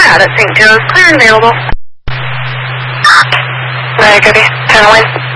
Pat at St. Joe's. Clear and available. Negative. 10 away.